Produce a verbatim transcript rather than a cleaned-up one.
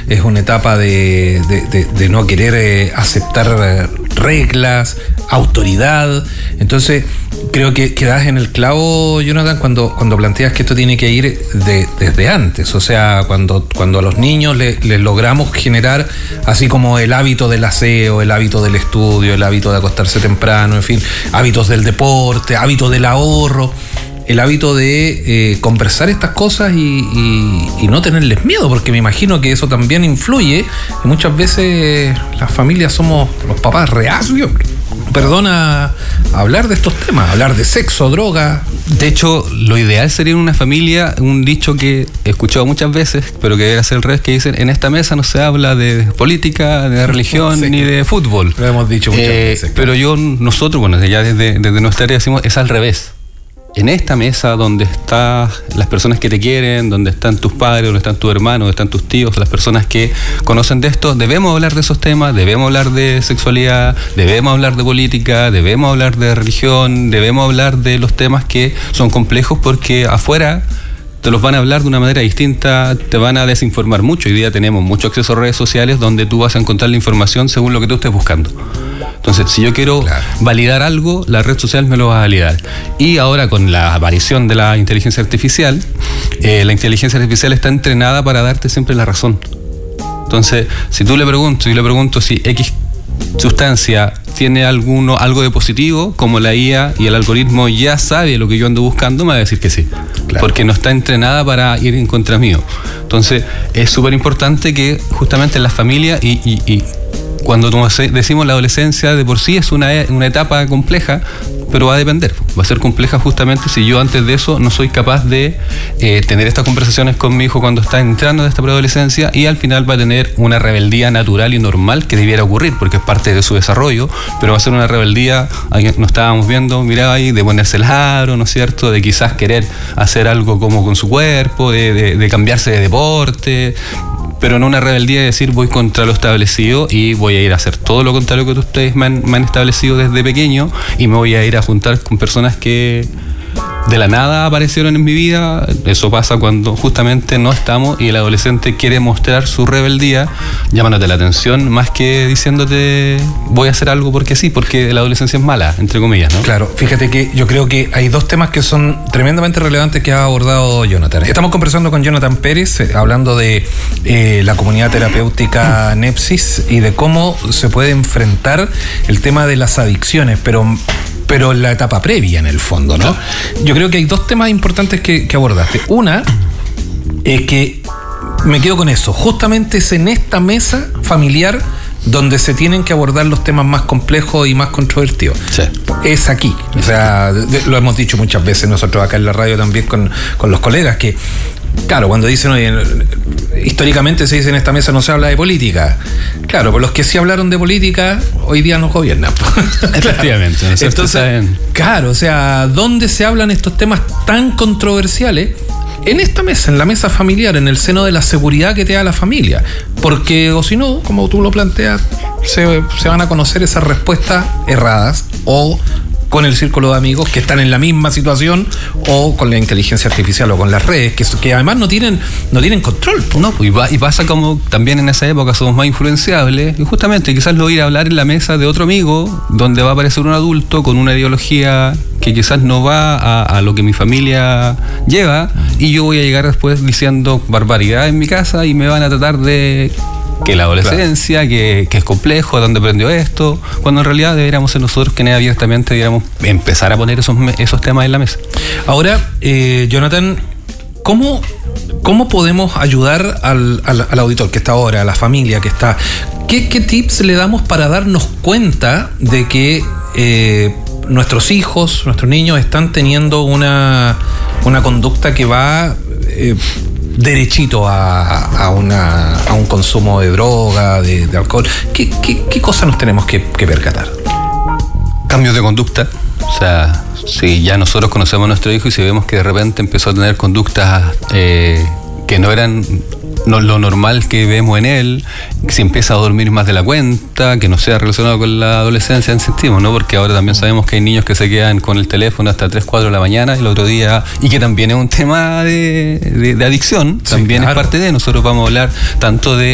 es una etapa de, de, de, de no querer eh, aceptar reglas, autoridad. Entonces, creo que quedas en el clavo, Jonathan, cuando, cuando planteas que esto tiene que ir de, desde antes. O sea, cuando, cuando a los niños les le logramos generar, así como el hábito del aseo, el hábito del estudio, el hábito de acostarse temprano, en fin, hábitos del deporte, hábito del ahorro, el hábito de eh, conversar estas cosas y, y, y no tenerles miedo, porque me imagino que eso también influye, y muchas veces las familias somos los papás reacios, perdona, hablar de estos temas, hablar de sexo, droga. De hecho, lo ideal sería en una familia, un dicho que he escuchado muchas veces, pero que debe ser el revés, que dicen: en esta mesa no se habla de política, de religión, sí, ni de fútbol. Lo hemos dicho muchas eh, veces. Claro. Pero yo, nosotros, bueno, ya desde, desde nuestra área decimos, es al revés. En esta mesa donde están las personas que te quieren, donde están tus padres, donde están tus hermanos, donde están tus tíos, las personas que conocen de esto, debemos hablar de esos temas, debemos hablar de sexualidad, debemos hablar de política, debemos hablar de religión, debemos hablar de los temas que son complejos, porque afuera te los van a hablar de una manera distinta, te van a desinformar mucho. Hoy día tenemos mucho acceso a redes sociales donde tú vas a encontrar la información según lo que tú estés buscando. Entonces, si yo quiero claro. validar algo, la red social me lo va a validar. Y ahora, con la aparición de la inteligencia artificial, eh, la inteligencia artificial está entrenada para darte siempre la razón. Entonces, si tú le preguntas, yo le pregunto si X sustancia tiene alguno, algo de positivo, como la I A y el algoritmo ya sabe lo que yo ando buscando, me va a decir que sí. Claro. Porque no está entrenada para ir en contra mío. Entonces, es súper importante que justamente en las familias y, y, y cuando decimos la adolescencia, de por sí es una, una etapa compleja, pero va a depender. Va a ser compleja justamente si yo antes de eso no soy capaz de eh, tener estas conversaciones con mi hijo cuando está entrando en esta preadolescencia, y al final va a tener una rebeldía natural y normal que debiera ocurrir porque es parte de su desarrollo, pero va a ser una rebeldía, nos estábamos viendo, mirá ahí, de ponerse el aro, ¿no es cierto?, de quizás querer hacer algo como con su cuerpo, de, de, de cambiarse de deporte, pero no una rebeldía de decir voy contra lo establecido y voy a ir a hacer todo lo contrario que ustedes me han, me han establecido desde pequeño, y me voy a ir a juntar con personas que de la nada aparecieron en mi vida. Eso pasa cuando justamente no estamos y el adolescente quiere mostrar su rebeldía llamándote la atención más que diciéndote voy a hacer algo porque sí, porque la adolescencia es mala, entre comillas, ¿no? Claro, fíjate que yo creo que hay dos temas que son tremendamente relevantes que ha abordado Jonathan. Estamos conversando con Jonathan Pérez, eh, hablando de eh, la comunidad terapéutica Nepsis y de cómo se puede enfrentar el tema de las adicciones, pero pero en la etapa previa, en el fondo, ¿no? Yo creo que hay dos temas importantes que, que abordaste. Una es que me quedo con eso. Justamente es en esta mesa familiar donde se tienen que abordar los temas más complejos y más controvertidos. Sí. Es aquí. O sea, de, lo hemos dicho muchas veces nosotros acá en la radio también con, con los colegas, que claro, cuando dicen, oye, históricamente se dice en esta mesa no se habla de política. Claro, pero los que sí hablaron de política hoy día nos gobiernan. Efectivamente. Claro. Entonces, claro, o sea, ¿dónde se hablan estos temas tan controversiales? En esta mesa, en la mesa familiar, en el seno de la seguridad que te da la familia. Porque, o si no, como tú lo planteas, se, se van a conocer esas respuestas erradas, o con el círculo de amigos que están en la misma situación, o con la inteligencia artificial o con las redes, que, que además no tienen no tienen control. No, pues, y, va, y pasa como también en esa época somos más influenciables, y justamente quizás lo voy a ir a hablar en la mesa de otro amigo, donde va a aparecer un adulto con una ideología que quizás no va a, a lo que mi familia lleva, y yo voy a llegar después diciendo barbaridad en mi casa, y me van a tratar de que la adolescencia, claro, que, que es complejo, de dónde aprendió esto, cuando en realidad deberíamos ser nosotros quienes abiertamente deberíamos empezar a poner esos, esos temas en la mesa. Ahora, eh, Jonathan, ¿cómo, cómo podemos ayudar al, al, al auditor que está ahora, a la familia que está? ¿Qué, qué tips le damos para darnos cuenta de que eh, nuestros hijos, nuestros niños están teniendo una, una conducta que va Eh, derechito a, a, una, a un consumo de droga, de, de alcohol? ¿Qué, qué, qué cosas nos tenemos que, que percatar? Cambios de conducta. O sea, si ya nosotros conocemos a nuestro hijo y si vemos que de repente empezó a tener conductas eh, que no eran no, lo normal que vemos en él, si empieza a dormir más de la cuenta, que no sea relacionado con la adolescencia, insistimos, ¿no? Porque ahora también sabemos que hay niños que se quedan con el teléfono hasta tres, cuatro de la mañana, y el otro día, y que también es un tema de, de, de adicción, sí, también claro, es parte de, nosotros vamos a hablar tanto de